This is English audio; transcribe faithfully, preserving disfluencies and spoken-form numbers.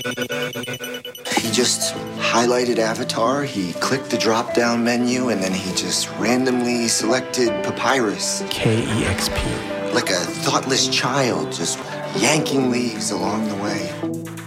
He just highlighted Avatar, he clicked the drop-down menu, and then he just randomly selected Papyrus. K E X P. Like a thoughtless child, just yanking leaves along the way.